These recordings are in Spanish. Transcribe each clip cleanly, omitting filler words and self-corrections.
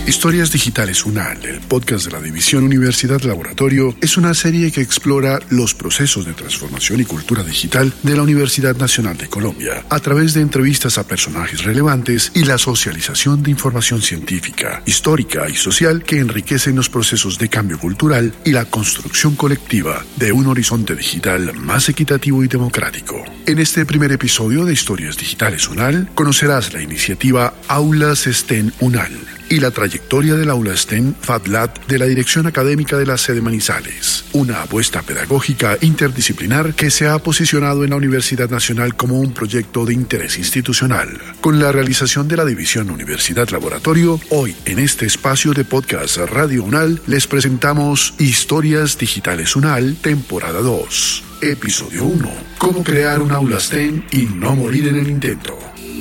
Historias Digitales UNAL, el podcast de la División Universidad Laboratorio, es una serie que explora los procesos de transformación y cultura digital de la Universidad Nacional de Colombia, a través de entrevistas a personajes relevantes y la socialización de información científica, histórica y social que enriquecen los procesos de cambio cultural y la construcción colectiva de un horizonte digital más equitativo y democrático. En este primer episodio de Historias Digitales UNAL, conocerás la iniciativa Aulas STEM UNAL y la trayectoria del Aula STEM FabLab de la Dirección Académica de la Sede Manizales, una apuesta pedagógica interdisciplinar que se ha posicionado en la Universidad Nacional como un proyecto de interés institucional. Con la realización de la División Universidad Laboratorio, hoy en este espacio de podcast Radio UNAL les presentamos Historias Digitales UNAL, temporada 2, episodio 1, cómo crear un aula STEM y no morir en el intento.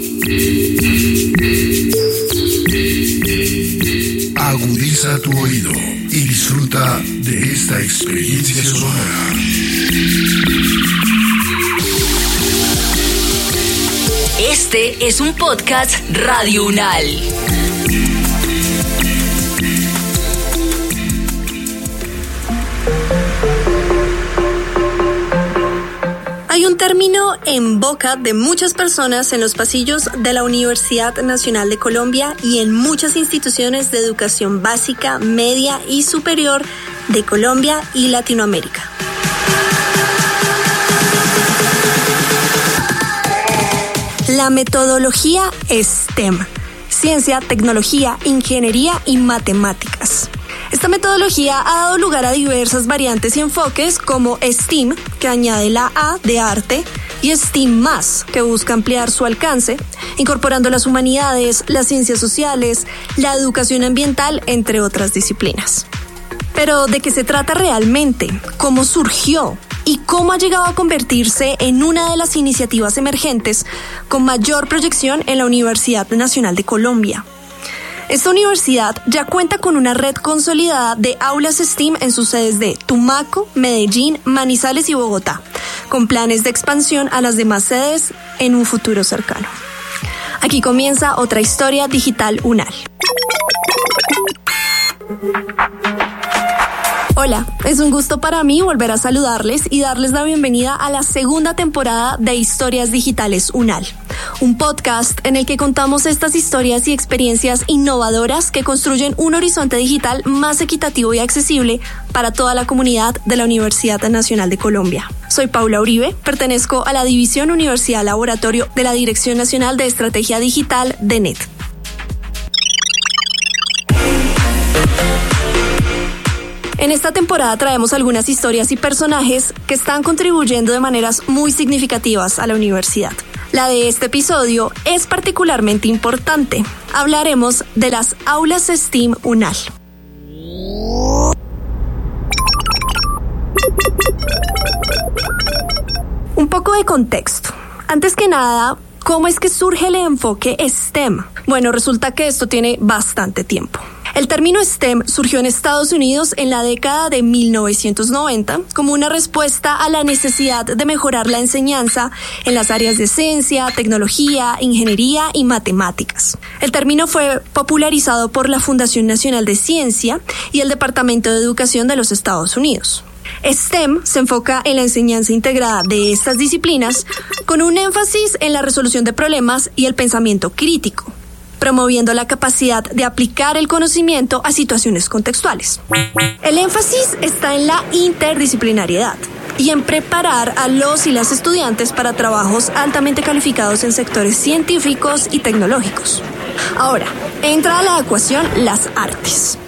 Agudiza tu oído y disfruta de esta experiencia sonora. Este es un podcast Radio UNAL. Hay un término en boca de muchas personas en los pasillos de la Universidad Nacional de Colombia y en muchas instituciones de educación básica, media y superior de Colombia y Latinoamérica. La metodología STEM: ciencia, tecnología, ingeniería y matemáticas. Esta metodología ha dado lugar a diversas variantes y enfoques como STEAM, que añade la A de arte, y STEAM+, que busca ampliar su alcance, incorporando las humanidades, las ciencias sociales, la educación ambiental, entre otras disciplinas. Pero, ¿de qué se trata realmente? ¿Cómo surgió? ¿Y cómo ha llegado a convertirse en una de las iniciativas emergentes con mayor proyección en la Universidad Nacional de Colombia? Esta universidad ya cuenta con una red consolidada de aulas STEAM en sus sedes de Tumaco, Medellín, Manizales y Bogotá, con planes de expansión a las demás sedes en un futuro cercano. Aquí comienza otra historia digital UNAL. Hola, es un gusto para mí volver a saludarles y darles la bienvenida a la segunda temporada de Historias Digitales UNAL, un podcast en el que contamos estas historias y experiencias innovadoras que construyen un horizonte digital más equitativo y accesible para toda la comunidad de la Universidad Nacional de Colombia. Soy Paula Uribe, pertenezco a la División Universidad Laboratorio de la Dirección Nacional de Estrategia Digital de NET. En esta temporada traemos algunas historias y personajes que están contribuyendo de maneras muy significativas a la universidad. La de este episodio es particularmente importante. Hablaremos de las aulas STEAM UNAL. Un poco de contexto. Antes que nada, ¿cómo es que surge el enfoque STEM? Bueno, resulta que esto tiene bastante tiempo. El término STEM surgió en Estados Unidos en la década de 1990 como una respuesta a la necesidad de mejorar la enseñanza en las áreas de ciencia, tecnología, ingeniería y matemáticas. El término fue popularizado por la Fundación Nacional de Ciencia y el Departamento de Educación de los Estados Unidos. STEM se enfoca en la enseñanza integrada de estas disciplinas con un énfasis en la resolución de problemas y el pensamiento crítico, promoviendo la capacidad de aplicar el conocimiento a situaciones contextuales. El énfasis está en la interdisciplinariedad y en preparar a los y las estudiantes para trabajos altamente calificados en sectores científicos y tecnológicos. Ahora, entra a la ecuación las artes.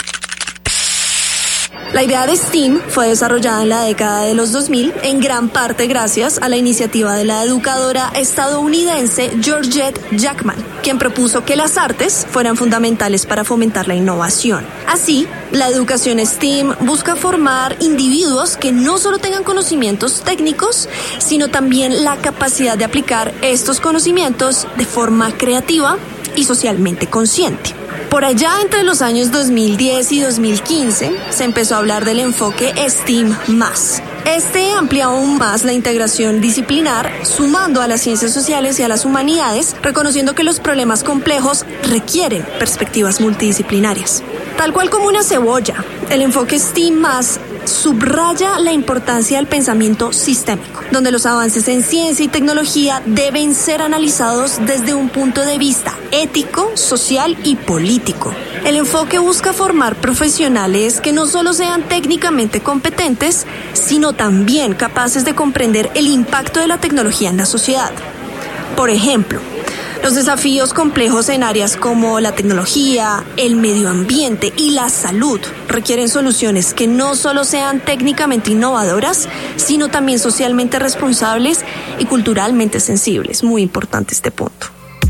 La idea de STEAM fue desarrollada en la década de los 2000, en gran parte gracias a la iniciativa de la educadora estadounidense Georgette Jackman, quien propuso que las artes fueran fundamentales para fomentar la innovación. Así, la educación STEAM busca formar individuos que no solo tengan conocimientos técnicos, sino también la capacidad de aplicar estos conocimientos de forma creativa y socialmente consciente. Por allá entre los años 2010 y 2015 se empezó a hablar del enfoque STEAM+, Este amplía aún más la integración disciplinar, sumando a las ciencias sociales y a las humanidades, reconociendo que los problemas complejos requieren perspectivas multidisciplinarias. Tal cual como una cebolla, el enfoque STEAM+ subraya la importancia del pensamiento sistémico, donde los avances en ciencia y tecnología deben ser analizados desde un punto de vista ético, social y político. El enfoque busca formar profesionales que no solo sean técnicamente competentes, sino también capaces de comprender el impacto de la tecnología en la sociedad. Por ejemplo, los desafíos complejos en áreas como la tecnología, el medio ambiente y la salud requieren soluciones que no solo sean técnicamente innovadoras, sino también socialmente responsables y culturalmente sensibles. Muy importante este punto.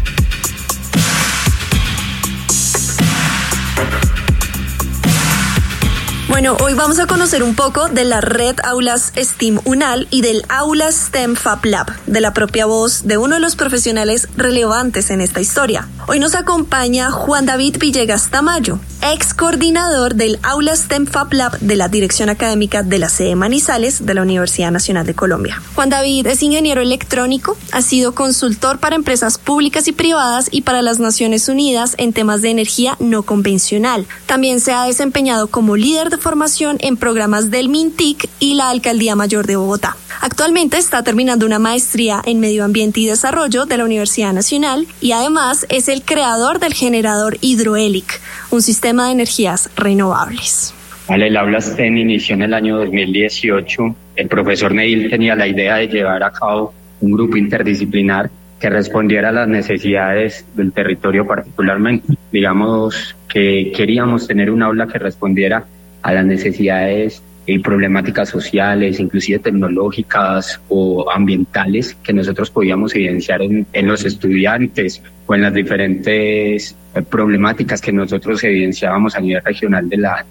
Bueno, hoy vamos a conocer un poco de la Red Aulas STEAM UNAL y del Aula STEM Fab Lab, de la propia voz de uno de los profesionales relevantes en esta historia. Hoy nos acompaña Juan David Villegas Tamayo, ex coordinador del Aula STEM Fab Lab de la Dirección Académica de la sede Manizales de la Universidad Nacional de Colombia. Juan David es ingeniero electrónico, ha sido consultor para empresas públicas y privadas y para las Naciones Unidas en temas de energía no convencional. También se ha desempeñado como líder de formación en programas del MINTIC y la Alcaldía Mayor de Bogotá. Actualmente está terminando una maestría en Medio Ambiente y Desarrollo de la Universidad Nacional y además es el creador del generador Hidroelic, un sistema de energías renovables. El Aula STEM inició en el año 2018. El profesor Neil tenía la idea de llevar a cabo un grupo interdisciplinar que respondiera a las necesidades del territorio particularmente. Digamos que queríamos tener un aula que respondiera a las necesidades y problemáticas sociales, inclusive tecnológicas o ambientales que nosotros podíamos evidenciar en los estudiantes o en las diferentes problemáticas que nosotros evidenciábamos a nivel regional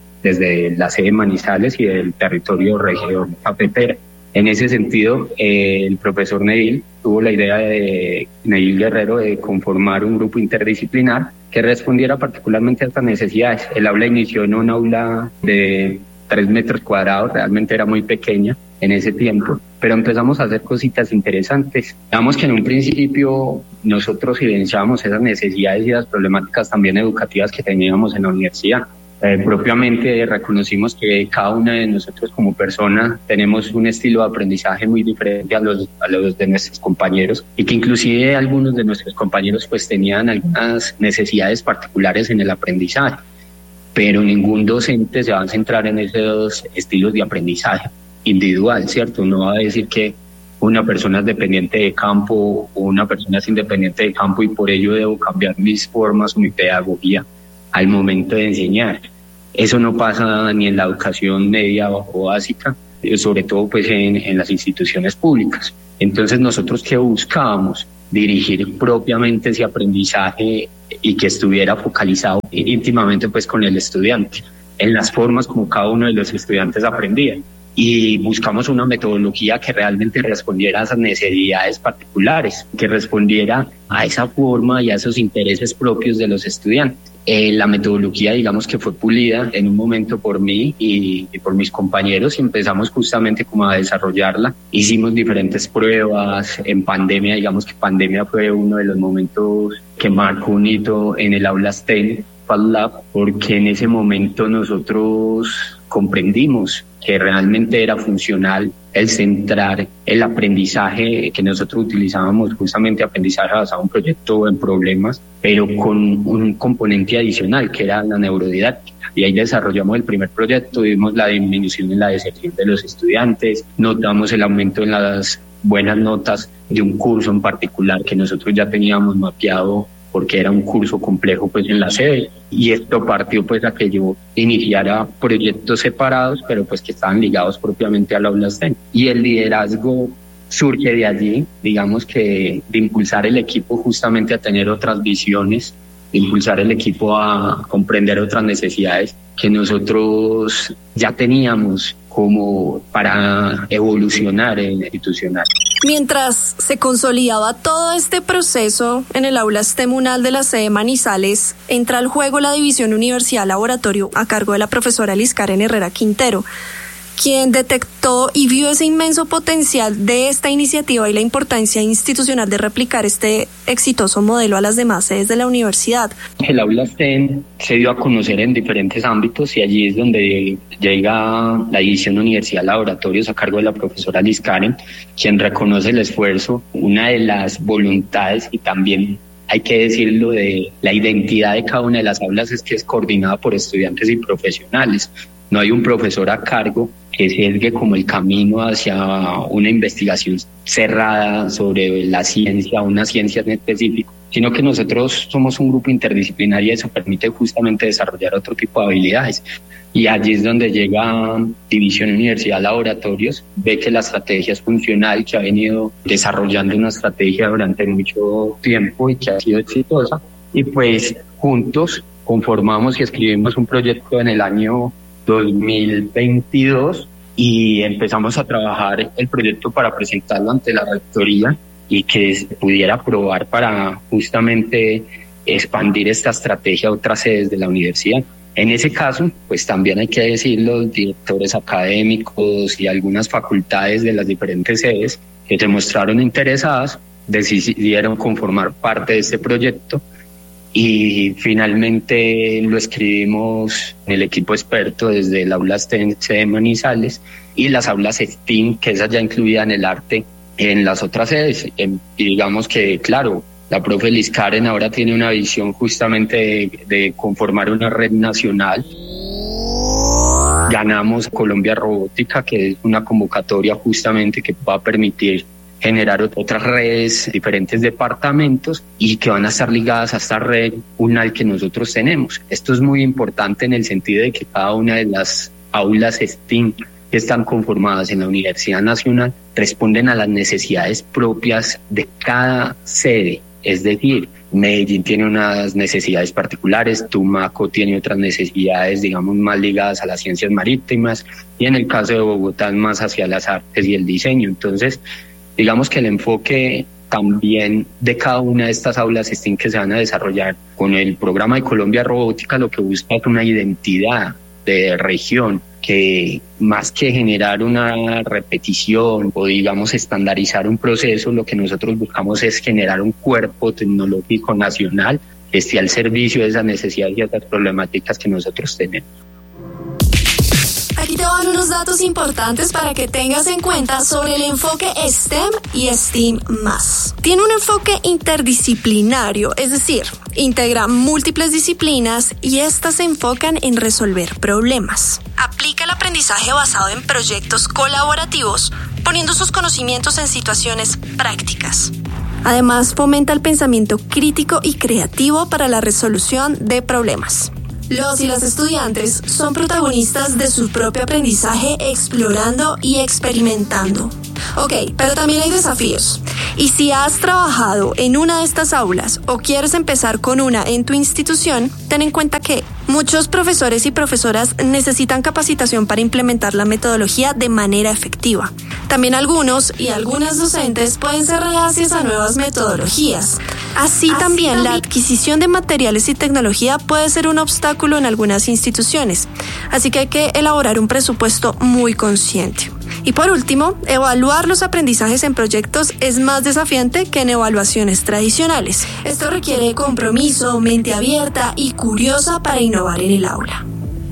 desde la sede Manizales y del territorio región cafetera. En ese sentido, el profesor Neil tuvo la idea Neil Guerrero de conformar un grupo interdisciplinar que respondiera particularmente a estas necesidades. El aula inició en un aula de 3 metros cuadrados, realmente era muy pequeña en ese tiempo, pero empezamos a hacer cositas interesantes. Digamos que en un principio nosotros evidenciábamos esas necesidades y las problemáticas también educativas que teníamos en la universidad. Propiamente reconocimos que cada uno de nosotros como persona tenemos un estilo de aprendizaje muy diferente a los de nuestros compañeros y que inclusive algunos de nuestros compañeros pues tenían algunas necesidades particulares en el aprendizaje, pero ningún docente se va a centrar en esos estilos de aprendizaje individual, ¿cierto? No va a decir que una persona es dependiente de campo o una persona es independiente de campo y por ello debo cambiar mis formas o mi pedagogía al momento de enseñar. Eso no pasa ni en la educación media o básica, sobre todo pues en las instituciones públicas. Entonces nosotros ¿qué buscábamos? Dirigir propiamente ese aprendizaje y que estuviera focalizado íntimamente pues con el estudiante, en las formas como cada uno de los estudiantes aprendía. Y buscamos una metodología que realmente respondiera a esas necesidades particulares, que respondiera a esa forma y a esos intereses propios de los estudiantes. La metodología, digamos que fue pulida en un momento por mí y por mis compañeros y empezamos justamente como a desarrollarla. Hicimos diferentes pruebas en pandemia, digamos que pandemia fue uno de los momentos que marcó un hito en el Aula STEM Fab Lab, porque en ese momento nosotros comprendimos que realmente era funcional el centrar el aprendizaje que nosotros utilizábamos, justamente aprendizaje basado en proyecto o en problemas, pero con un componente adicional que era la neurodidáctica. Y ahí desarrollamos el primer proyecto, vimos la disminución en la deserción de los estudiantes, notamos el aumento en las buenas notas de un curso en particular que nosotros ya teníamos mapeado porque era un curso complejo pues en la sede, y esto partió pues a que yo iniciara proyectos separados pero pues que estaban ligados propiamente al aula STEM, y el liderazgo surge de allí, digamos que de impulsar el equipo justamente a tener otras visiones, de impulsar el equipo a comprender otras necesidades que nosotros ya teníamos como para evolucionar en la institucional. Mientras se consolidaba todo este proceso en el Aula STEM UNAL de la sede Manizales, entra al juego la División Universidad Laboratorio a cargo de la profesora Liz Karen Herrera Quintero, quien detectó y vio ese inmenso potencial de esta iniciativa y la importancia institucional de replicar este exitoso modelo a las demás sedes de la universidad. El aula STEM se dio a conocer en diferentes ámbitos y allí es donde llega la división Universidad Laboratorios a cargo de la profesora Liz Karen, quien reconoce el esfuerzo, una de las voluntades y también hay que decirlo de la identidad de cada una de las aulas es que es coordinada por estudiantes y profesionales. No hay un profesor a cargo que sesgue como el camino hacia una investigación cerrada sobre la ciencia, una ciencia en específico, sino que nosotros somos un grupo interdisciplinario y eso permite justamente desarrollar otro tipo de habilidades. Y allí es donde llega División Universidad Laboratorios, ve que la estrategia es funcional, que ha venido desarrollando una estrategia durante mucho tiempo y que ha sido exitosa. Y pues juntos conformamos y escribimos un proyecto en el año 2022 y empezamos a trabajar el proyecto para presentarlo ante la rectoría y que se pudiera aprobar para justamente expandir esta estrategia a otras sedes de la universidad. En ese caso, pues también hay que decirlo, directores académicos y algunas facultades de las diferentes sedes que se mostraron interesadas decidieron conformar parte de este proyecto y finalmente lo escribimos en el equipo experto desde el aula STEM de Manizales y las aulas STEAM, que esas ya incluían el arte en las otras sedes. Y digamos que, claro, la profe Liz Karen ahora tiene una visión justamente de conformar una red nacional. Ganamos Colombia Robótica, que es una convocatoria justamente que va a permitir generar otras redes, diferentes departamentos y que van a estar ligadas a esta red UNAL que nosotros tenemos. Esto es muy importante en el sentido de que cada una de las aulas STEAM que están conformadas en la Universidad Nacional responden a las necesidades propias de cada sede. Es decir, Medellín tiene unas necesidades particulares, Tumaco tiene otras necesidades, digamos, más ligadas a las ciencias marítimas y en el caso de Bogotá es más hacia las artes y el diseño. Entonces, digamos que el enfoque también de cada una de estas aulas STEAM que se van a desarrollar con el programa de Colombia Robótica lo que busca es una identidad de región que más que generar una repetición o digamos estandarizar un proceso, lo que nosotros buscamos es generar un cuerpo tecnológico nacional que esté al servicio de esas necesidades y esas problemáticas que nosotros tenemos. Aquí te van unos datos importantes para que tengas en cuenta sobre el enfoque STEM y STEAM+. Tiene un enfoque interdisciplinario, es decir, integra múltiples disciplinas y estas se enfocan en resolver problemas. Aplica el aprendizaje basado en proyectos colaborativos, poniendo sus conocimientos en situaciones prácticas. Además, fomenta el pensamiento crítico y creativo para la resolución de problemas. Los y las estudiantes son protagonistas de su propio aprendizaje explorando y experimentando. Ok, pero también hay desafíos. Y si has trabajado en una de estas aulas o quieres empezar con una en tu institución, ten en cuenta que muchos profesores y profesoras necesitan capacitación para implementar la metodología de manera efectiva. También algunos y algunas docentes pueden ser reacias a nuevas metodologías. Así también la adquisición de materiales y tecnología puede ser un obstáculo en algunas instituciones. Así que hay que elaborar un presupuesto muy consciente. Y por último, evaluar los aprendizajes en proyectos es más desafiante que en evaluaciones tradicionales. Esto requiere compromiso, mente abierta y curiosa para innovar en el aula.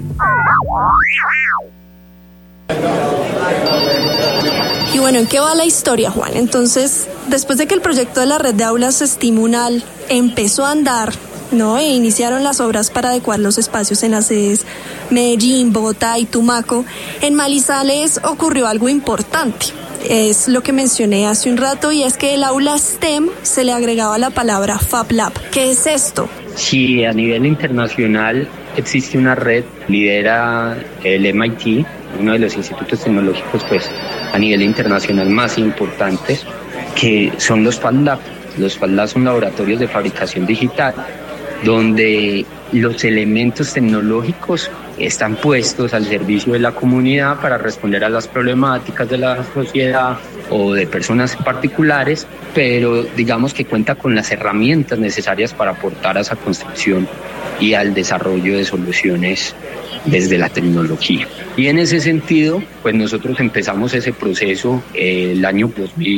Y bueno, ¿en qué va la historia, Juan? Entonces, después de que el proyecto de la red de aulas STEAM UNAL empezó a andar, ¿no? E iniciaron las obras para adecuar los espacios en las sedes Medellín, Bogotá y Tumaco, en Manizales ocurrió algo importante. Es lo que mencioné hace un rato y es que el aula STEM se le agregaba la palabra Fab Lab. ¿Qué es esto? Sí, a nivel internacional existe una red, lidera el MIT, uno de los institutos tecnológicos pues a nivel internacional más importantes, que son los Fab Lab. Los Fab Lab son laboratorios de fabricación digital, donde los elementos tecnológicos están puestos al servicio de la comunidad para responder a las problemáticas de la sociedad o de personas particulares, pero digamos que cuenta con las herramientas necesarias para aportar a esa construcción y al desarrollo de soluciones desde la tecnología. Y en ese sentido, pues nosotros empezamos ese proceso el año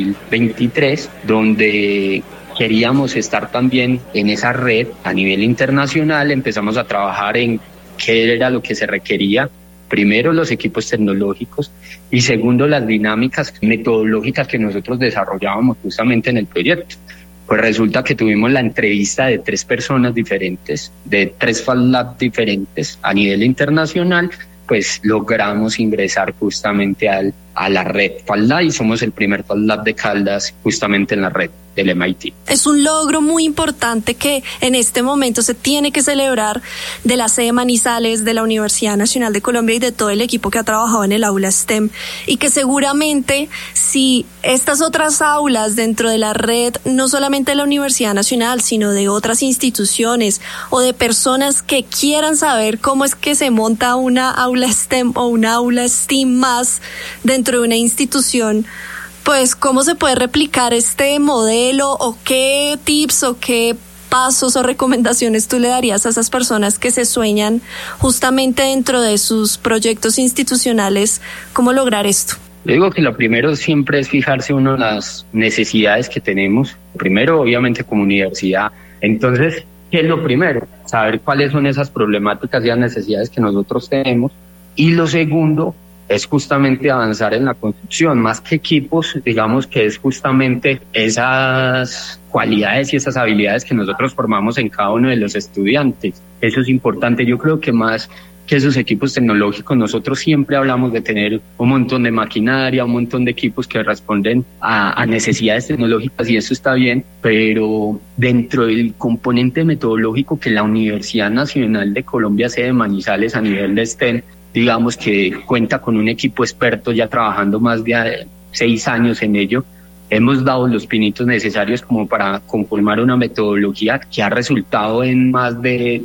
2023, donde queríamos estar también en esa red a nivel internacional. Empezamos a trabajar en qué era lo que se requería. Primero, los equipos tecnológicos y segundo, las dinámicas metodológicas que nosotros desarrollábamos justamente en el proyecto. Pues resulta que tuvimos la entrevista de 3 personas diferentes, de 3 FALLab diferentes a nivel internacional, pues logramos ingresar justamente a la red FALLab y somos el primer FALLab de Caldas justamente en la red del MIT. Es un logro muy importante que en este momento se tiene que celebrar de la sede Manizales, de la Universidad Nacional de Colombia y de todo el equipo que ha trabajado en el aula STEM, y que seguramente si estas otras aulas dentro de la red, no solamente de la Universidad Nacional, sino de otras instituciones o de personas que quieran saber cómo es que se monta una aula STEM o una aula STEAM más dentro de una institución, pues cómo se puede replicar este modelo o qué tips o qué pasos o recomendaciones tú le darías a esas personas que se sueñan justamente dentro de sus proyectos institucionales, cómo lograr esto. Yo digo que lo primero siempre es fijarse uno en las necesidades que tenemos. Primero, obviamente, como universidad. Entonces, ¿qué es lo primero? Saber cuáles son esas problemáticas y las necesidades que nosotros tenemos. Y lo segundo es justamente avanzar en la construcción, más que equipos, digamos que es justamente esas cualidades y esas habilidades que nosotros formamos en cada uno de los estudiantes. Eso es importante. Yo creo que más que esos equipos tecnológicos, nosotros siempre hablamos de tener un montón de maquinaria, un montón de equipos que responden a necesidades tecnológicas, y eso está bien, pero dentro del componente metodológico que la Universidad Nacional de Colombia, sede Manizales, a nivel de STEM, digamos que cuenta con un equipo experto ya trabajando más de 6 años en ello. Hemos dado los pinitos necesarios como para conformar una metodología que ha resultado en más de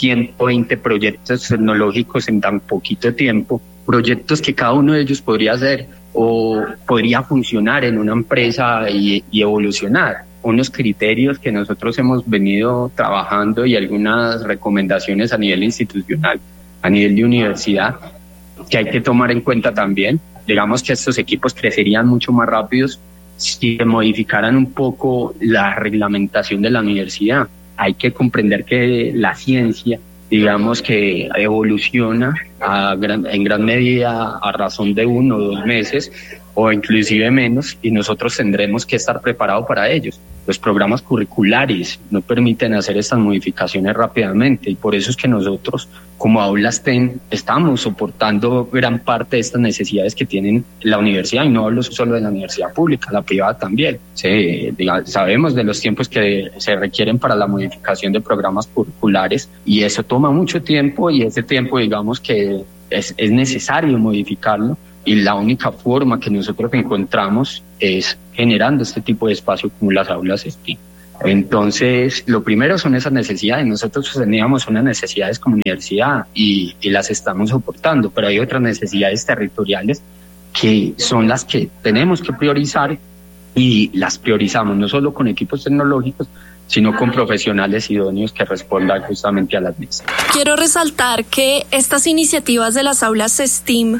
120 proyectos tecnológicos en tan poquito tiempo, proyectos que cada uno de ellos podría hacer o podría funcionar en una empresa y evolucionar. Unos criterios que nosotros hemos venido trabajando y algunas recomendaciones a nivel institucional, a nivel de universidad, que hay que tomar en cuenta también. Digamos que estos equipos crecerían mucho más rápidos si se modificaran un poco la reglamentación de la universidad. Hay que comprender que la ciencia, digamos que evoluciona en gran medida a razón de 1 o 2 meses o inclusive menos, y nosotros tendremos que estar preparados para ellos. Los programas curriculares no permiten hacer estas modificaciones rápidamente, y por eso es que nosotros como Aula STEM estamos soportando gran parte de estas necesidades que tiene la universidad, y no hablo solo de la universidad pública, la privada también. Sabemos de los tiempos que se requieren para la modificación de programas curriculares, y eso toma mucho tiempo, y ese tiempo digamos que es necesario modificarlo. Y la única forma que nosotros encontramos es generando este tipo de espacio como las aulas STEAM. Entonces, lo primero son esas necesidades. Nosotros teníamos unas necesidades como universidad y las estamos soportando, pero hay otras necesidades territoriales que son las que tenemos que priorizar, y las priorizamos no solo con equipos tecnológicos, sino con profesionales idóneos que respondan justamente a las necesidades. Quiero resaltar que estas iniciativas de las aulas STEAM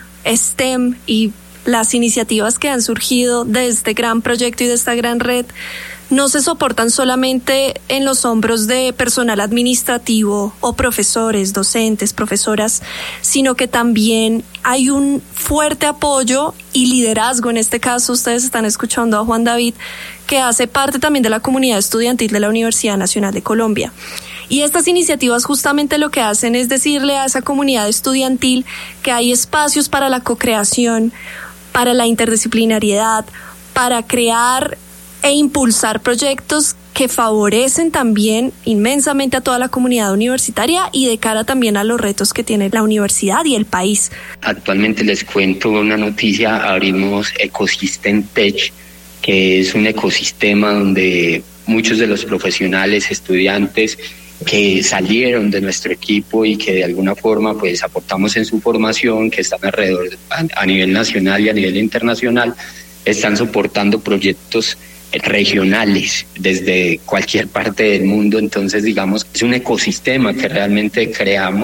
y las iniciativas que han surgido de este gran proyecto y de esta gran red no se soportan solamente en los hombros de personal administrativo o profesores, docentes, profesoras, sino que también hay un fuerte apoyo y liderazgo. En este caso, ustedes están escuchando a Juan David, que hace parte también de la comunidad estudiantil de la Universidad Nacional de Colombia. Y estas iniciativas justamente lo que hacen es decirle a esa comunidad estudiantil que hay espacios para la co-creación, para la interdisciplinariedad, para crear e impulsar proyectos que favorecen también inmensamente a toda la comunidad universitaria y de cara también a los retos que tiene la universidad y el país. Actualmente les cuento una noticia: abrimos Ecosystem Tech, que es un ecosistema donde muchos de los profesionales, estudiantes que salieron de nuestro equipo y que de alguna forma pues aportamos en su formación, que están alrededor a nivel nacional y a nivel internacional, están soportando proyectos regionales desde cualquier parte del mundo. Entonces, digamos, es un ecosistema que realmente creamos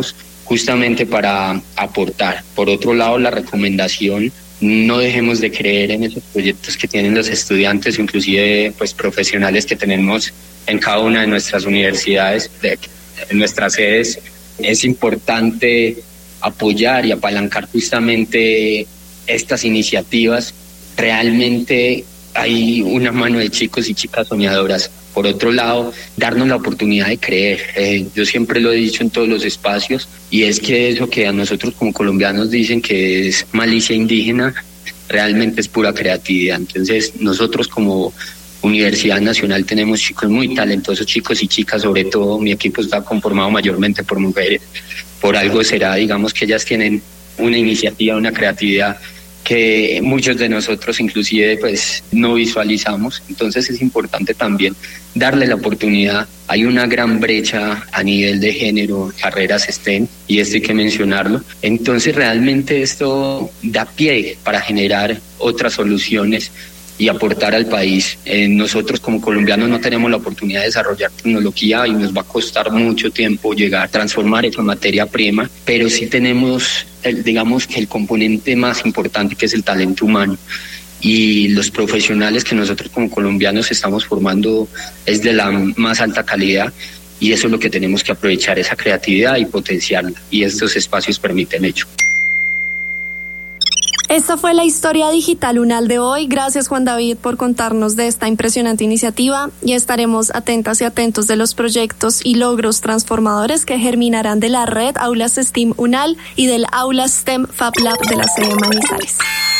justamente para aportar. Por otro lado, la recomendación: no dejemos de creer en esos proyectos que tienen los estudiantes, inclusive pues profesionales que tenemos en cada una de nuestras universidades, en nuestras sedes. Es importante apoyar y apalancar justamente estas iniciativas. Realmente hay una mano de chicos y chicas soñadoras. Por otro lado, darnos la oportunidad de creer. Yo siempre lo he dicho en todos los espacios, y es que eso que a nosotros como colombianos dicen que es malicia indígena, realmente es pura creatividad. Entonces, nosotros como Universidad Nacional tenemos chicos muy talentosos, chicos y chicas, sobre todo mi equipo está conformado mayormente por mujeres. Por algo será, digamos, que ellas tienen una iniciativa, una creatividad que muchos de nosotros inclusive pues no visualizamos. Entonces es importante también darle la oportunidad. Hay una gran brecha a nivel de género, carreras STEM, y esto hay que mencionarlo. Entonces realmente esto da pie para generar otras soluciones y aportar al país. Nosotros como colombianos no tenemos la oportunidad de desarrollar tecnología y nos va a costar mucho tiempo llegar a transformar esa materia prima, pero sí tenemos, digamos que el componente más importante, que es el talento humano. Y los profesionales que nosotros como colombianos estamos formando es de la más alta calidad, y eso es lo que tenemos que aprovechar, esa creatividad y potenciarla, y estos espacios permiten ello. Esta fue la historia digital UNAL de hoy. Gracias, Juan David, por contarnos de esta impresionante iniciativa, y estaremos atentas y atentos de los proyectos y logros transformadores que germinarán de la red Aulas STEAM UNAL y del Aula STEM Fab Lab de la sede Manizales.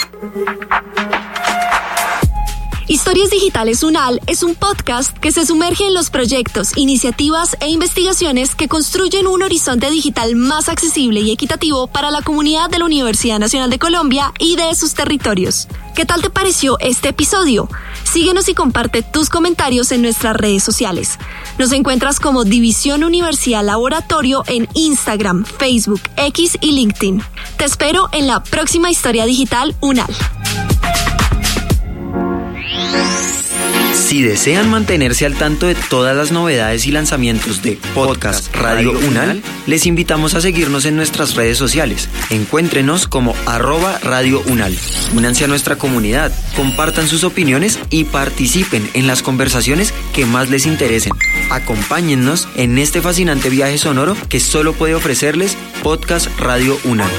Historias Digitales UNAL es un podcast que se sumerge en los proyectos, iniciativas e investigaciones que construyen un horizonte digital más accesible y equitativo para la comunidad de la Universidad Nacional de Colombia y de sus territorios. ¿Qué tal te pareció este episodio? Síguenos y comparte tus comentarios en nuestras redes sociales. Nos encuentras como División Universidad Laboratorio en Instagram, Facebook, X y LinkedIn. Te espero en la próxima Historia Digital UNAL. Si desean mantenerse al tanto de todas las novedades y lanzamientos de Podcast Radio UNAL, les invitamos a seguirnos en nuestras redes sociales. Encuéntrenos como @Radio UNAL. Únanse a nuestra comunidad, compartan sus opiniones y participen en las conversaciones que más les interesen. Acompáñennos en este fascinante viaje sonoro que solo puede ofrecerles Podcast Radio UNAL.